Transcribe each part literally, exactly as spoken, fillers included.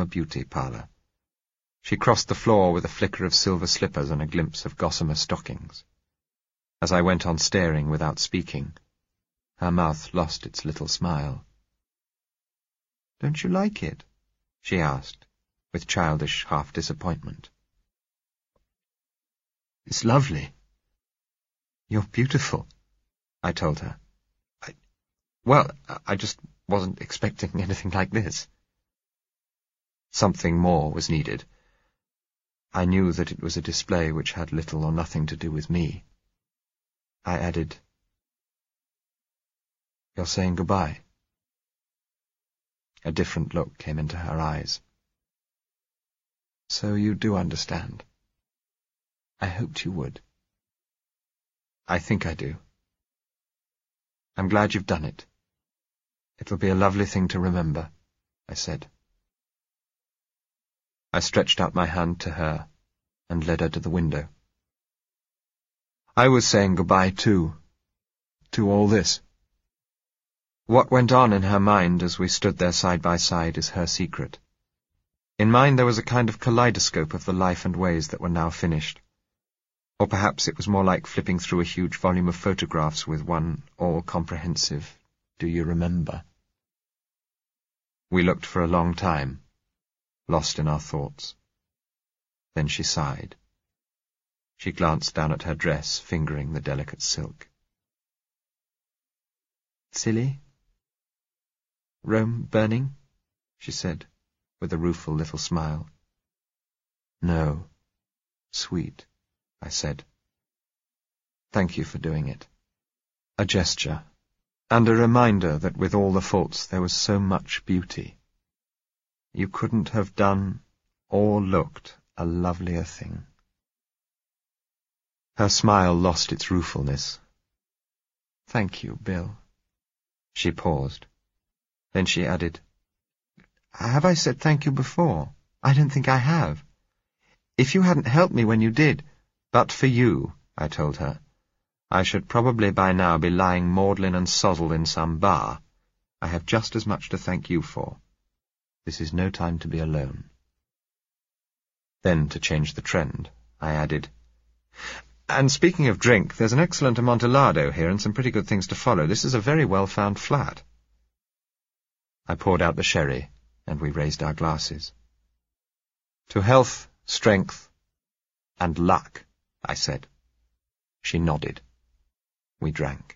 a beauty parlour. She crossed the floor with a flicker of silver slippers and a glimpse of gossamer stockings. As I went on staring without speaking, her mouth lost its little smile. "Don't you like it?" she asked, with childish half-disappointment. "It's lovely." "You're beautiful," I told her. I, well, I just wasn't expecting anything like this. Something more was needed. I knew that it was a display which had little or nothing to do with me. I added, "You're saying goodbye?" A different look came into her eyes. "So you do understand. I hoped you would." "I think I do. I'm glad you've done it. It'll be a lovely thing to remember," I said. I stretched out my hand to her and led her to the window. I was saying goodbye too, to all this. What went on in her mind as we stood there side by side is her secret. In mine there was a kind of kaleidoscope of the life and ways that were now finished. Or perhaps it was more like flipping through a huge volume of photographs with one all-comprehensive "Do you remember?" We looked for a long time, lost in our thoughts. Then she sighed. She glanced down at her dress, fingering the delicate silk. "Silly? Rome burning?" she said, with a rueful little smile. "No, sweet," I said. "Thank you for doing it." A gesture, and a reminder that with all the faults there was so much beauty. You couldn't have done or looked a lovelier thing. Her smile lost its ruefulness. "Thank you, Bill." She paused. Then she added, "Have I said thank you before? I don't think I have. If you hadn't helped me when you did—" "But for you," I told her, "I should probably by now be lying maudlin and sozzled in some bar. I have just as much to thank you for. This is no time to be alone." Then, to change the trend, I added, "And speaking of drink, there's an excellent Amontillado here and some pretty good things to follow. This is a very well-found flat." I poured out the sherry, and we raised our glasses. "To health, strength, and luck," I said. She nodded. We drank.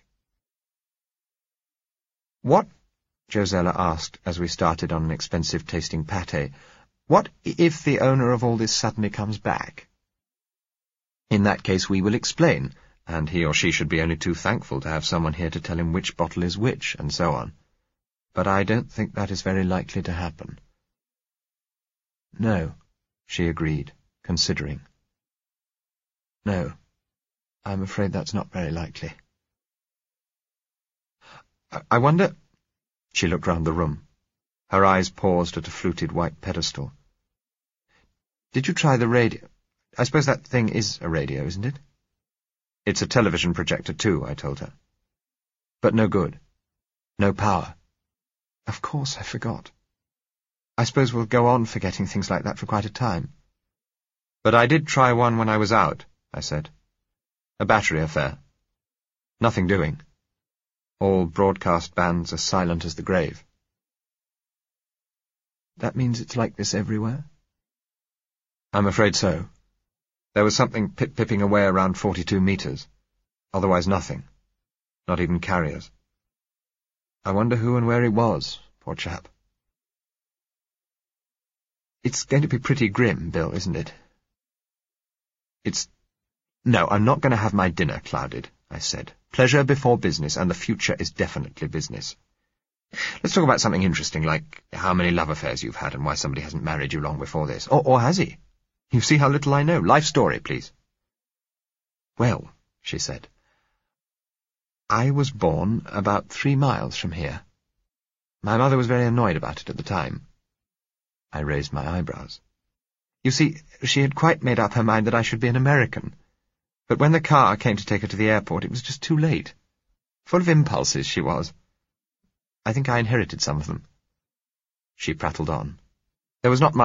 "What," Josella asked as we started on an expensive-tasting pâté, "what if the owner of all this suddenly comes back?" "In that case we will explain, and he or she should be only too thankful to have someone here to tell him which bottle is which, and so on. But I don't think that is very likely to happen." "No," she agreed, considering. "No, I'm afraid that's not very likely." I, I wonder—" She looked round the room. Her eyes paused at a fluted white pedestal. "Did you try the radio? I suppose that thing is a radio, isn't it?" "It's a television projector, too," I told her. "But no good. No power." "Of course, I forgot. I suppose we'll go on forgetting things like that for quite a time." "But I did try one when I was out," I said. "A battery affair. Nothing doing. All broadcast bands as silent as the grave." "That means it's like this everywhere?" "I'm afraid so. There was something pip-pipping away around forty-two metres. Otherwise nothing. Not even carriers. I wonder who and where he was, poor chap." "It's going to be pretty grim, Bill, isn't it?" "It's... No, I'm not going to have my dinner clouded," I said. "Pleasure before business, and the future is definitely business. Let's talk about something interesting, like how many love affairs you've had and why somebody hasn't married you long before this. Or, or has he? You see how little I know. Life story, please." "Well," she said, "I was born about three miles from here. My mother was very annoyed about it at the time." I raised my eyebrows. "You see, she had quite made up her mind that I should be an American. But when the car came to take her to the airport, it was just too late. Full of impulses, she was. I think I inherited some of them." She prattled on. "There was not much